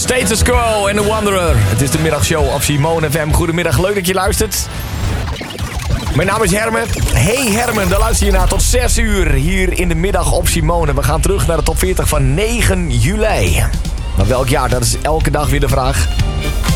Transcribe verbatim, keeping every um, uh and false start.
Status Quo en The Wanderer. Het is de middagshow op Simone F M. Goedemiddag, leuk dat je luistert. Mijn naam is Hermen. Hey Hermen, daar luister je naar tot zes uur hier in de middag op Simone. We gaan terug naar de top veertig van negen juli. Maar welk jaar? Dat is elke dag weer de vraag.